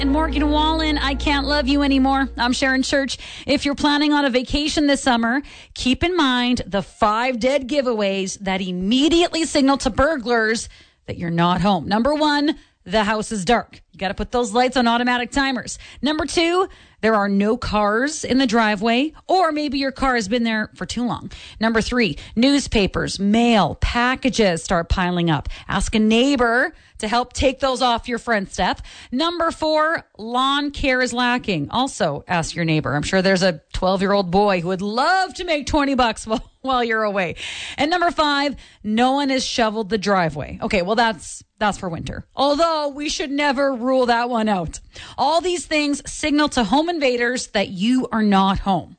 And Morgan Wallen, I Can't Love You Anymore. I'm Sharon Church. If you're planning on a vacation this summer, keep in mind the 5 dead giveaways that immediately signal to burglars that you're not home. Number 1, the house is dark. You got to put those lights on automatic timers. Number 2, there are no cars in the driveway, or maybe your car has been there for too long. Number 3, newspapers, mail, packages start piling up. Ask a neighbor to help take those off your front step. Number 4, lawn care is lacking. Also, ask your neighbor. I'm sure there's a 12-year-old boy who would love to make $20 while you're away. And number 5, no one has shoveled the driveway. Okay, well, that's for winter. Although we should never rule that one out. All these things signal to home invaders that you are not home.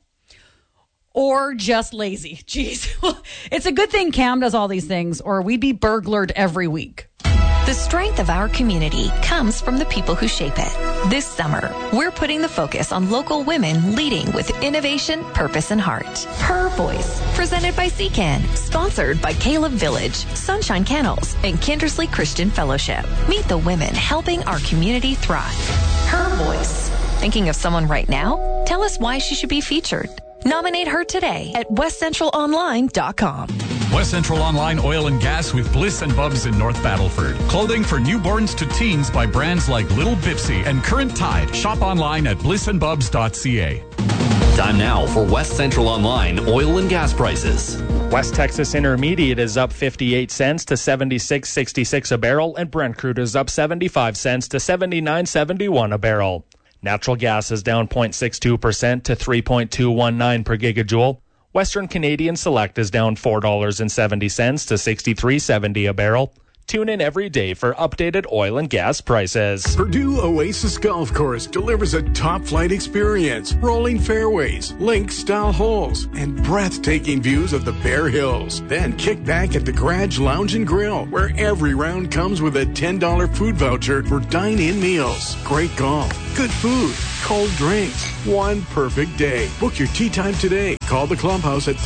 Or just lazy. Jeez. It's a good thing Cam does all these things, or we'd be burglared every week. The strength of our community comes from the people who shape it. This summer, we're putting the focus on local women leading with innovation, purpose, and heart. Her Voice, presented by CCAN, sponsored by Caleb Village, Sunshine Kennels, and Kindersley Christian Fellowship. Meet the women helping our community thrive. Her Voice. Thinking of someone right now? Tell us why she should be featured. Nominate her today at westcentralonline.com. West Central Online Oil and Gas with Bliss and Bubs in North Battleford. Clothing for newborns to teens by brands like Little Bipsy and Current Tide. Shop online at blissandbubs.ca. Time now for West Central Online oil and gas prices. West Texas Intermediate is up 58 cents to 76.66 a barrel, and Brent crude is up 75 cents to 79.71 a barrel. Natural gas is down 0.62% to 3.219 per gigajoule. Western Canadian Select is down $4.70 to 63.70 a barrel. Tune in every day for updated oil and gas prices. Purdue Oasis Golf Course delivers a top-flight experience, rolling fairways, link-style holes, and breathtaking views of the Bear Hills. Then kick back at the Garage Lounge and Grill, where every round comes with a $10 food voucher for dine-in meals. Great golf, good food, cold drinks, one perfect day. Book your tee time today. Call the clubhouse at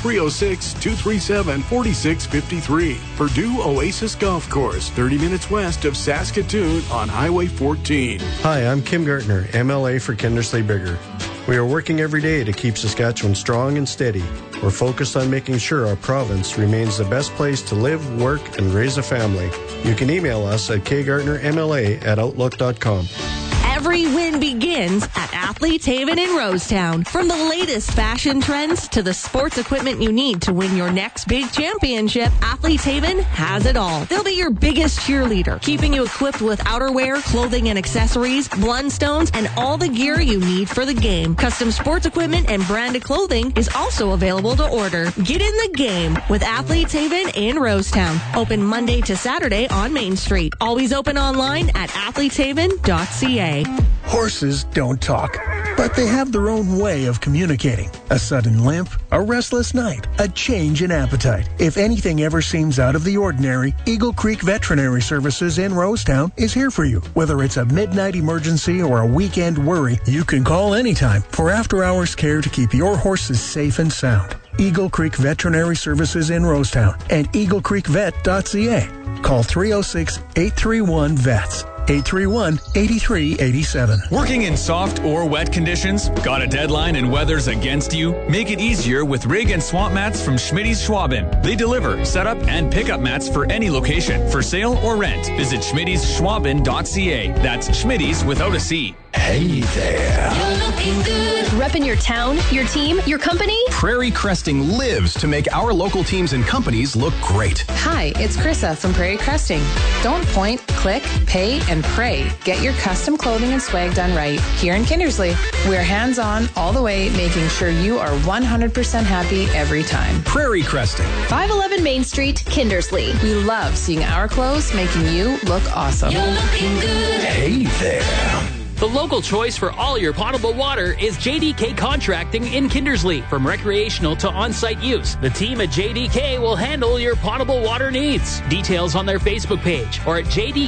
306-237-4653. Purdue Oasis Golf Course, 30 minutes west of Saskatoon on Highway 14. Hi, I'm Kim Gartner, MLA for Kindersley Bigger. We are working every day to keep Saskatchewan strong and steady. We're focused on making sure our province remains the best place to live, work, and raise a family. You can email us at kgartnermla@outlook.com. Every win begins at Athletes Haven in Rosetown. From the latest fashion trends to the sports equipment you need to win your next big championship, Athletes Haven has it all. They'll be your biggest cheerleader, keeping you equipped with outerwear, clothing and accessories, Blundstones, and all the gear you need for the game. Custom sports equipment and branded clothing is also available to order. Get in the game with Athletes Haven in Rosetown. Open Monday to Saturday on Main Street. Always open online at athleteshaven.ca. Horses don't talk, but they have their own way of communicating. A sudden limp, a restless night, a change in appetite. If anything ever seems out of the ordinary, Eagle Creek Veterinary Services in Rosetown is here for you. Whether it's a midnight emergency or a weekend worry, you can call anytime for after-hours care to keep your horses safe and sound. Eagle Creek Veterinary Services in Rosetown and eaglecreekvet.ca. Call 306-831-VETS. 831-8387. Working in soft or wet conditions? Got a deadline and weather's against you? Make it easier with rig and swamp mats from Schmitty's Schwaben. They deliver, set up, and pick up mats for any location, for sale or rent. Visit schmittysschwaben.ca. That's Schmitty's without a C. Hey there. You're looking good. Repping your town, your team, your company? Prairie Cresting lives to make our local teams and companies look great. Hi, it's Krissa from Prairie Cresting. Don't point, click, pay, and pray. Get your custom clothing and swag done right here in Kindersley. We're hands-on all the way, making sure you are 100% happy every time. Prairie Cresting. 511 Main Street, Kindersley. We love seeing our clothes making you look awesome. You're looking good. Hey there. The local choice for all your potable water is JDK Contracting in Kindersley. From recreational to on-site use, the team at JDK will handle your potable water needs. Details on their Facebook page or at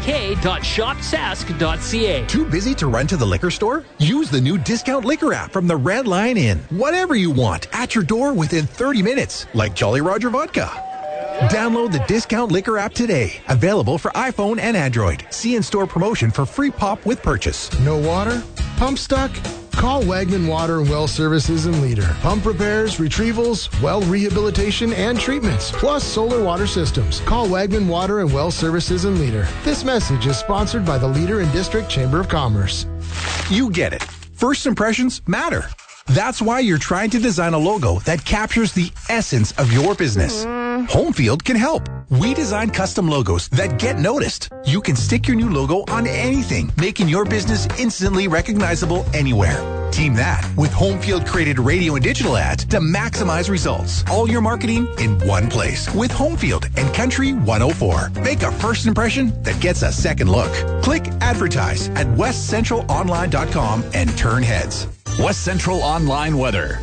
jdk.shopsask.ca. Too busy to run to the liquor store? Use the new Discount Liquor app from the Red Line Inn. Whatever you want, at your door within 30 minutes, like Jolly Roger Vodka. Download the Discount Liquor app today. Available for iPhone and Android. See in-store promotion for free pop with purchase. No water? Pump stuck? Call Wagman Water and Well Services in Leader. Pump repairs, retrievals, well rehabilitation, and treatments, plus solar water systems. Call Wagman Water and Well Services in Leader. This message is sponsored by the Leader and District Chamber of Commerce. You get it. First impressions matter. That's why you're trying to design a logo that captures the essence of your business. Homefield can help. We design custom logos that get noticed. You can stick your new logo on anything, making your business instantly recognizable anywhere. Team that with Homefield created radio and digital ads to maximize results. All your marketing in one place with Homefield and Country 104. Make a first impression that gets a second look. Click advertise at westcentralonline.com and turn heads. West Central Online weather.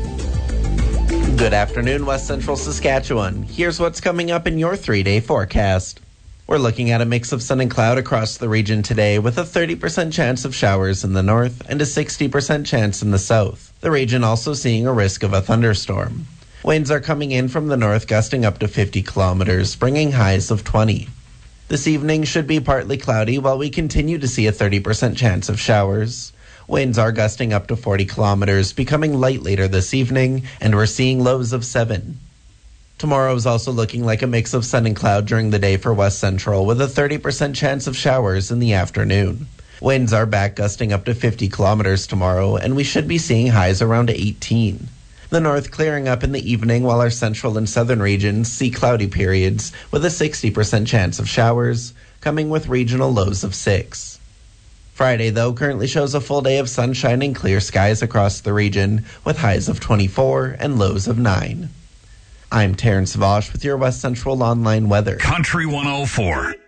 Good afternoon, West Central Saskatchewan. Here's what's coming up in your 3-day forecast. We're looking at a mix of sun and cloud across the region today with a 30% chance of showers in the north and a 60% chance in the south. The region also seeing a risk of a thunderstorm. Winds are coming in from the north, gusting up to 50 kilometers, bringing highs of 20. This evening should be partly cloudy while we continue to see a 30% chance of showers. Winds are gusting up to 40 kilometers, becoming light later this evening, and we're seeing lows of 7. Tomorrow is also looking like a mix of sun and cloud during the day for West Central, with a 30% chance of showers in the afternoon. Winds are back gusting up to 50 kilometers tomorrow, and we should be seeing highs around 18. The north clearing up in the evening, while our central and southern regions see cloudy periods, with a 60% chance of showers, coming with regional lows of 6. Friday, though, currently shows a full day of sunshine and clear skies across the region, with highs of 24 and lows of 9. I'm Terrence Vosh with your West Central Online weather. Country 104.